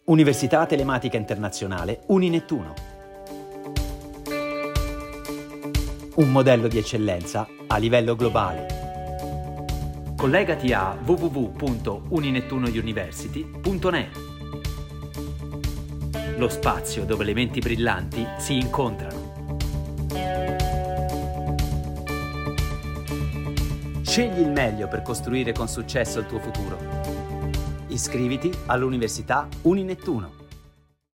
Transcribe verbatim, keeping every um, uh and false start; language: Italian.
Università Telematica Internazionale Uninettuno. Un modello di eccellenza a livello globale. Collegati a w w w punto uninettunouniversity punto net. Lo spazio dove le menti brillanti si incontrano. Scegli il meglio per costruire con successo il tuo futuro. Iscriviti all'Università Uninettuno.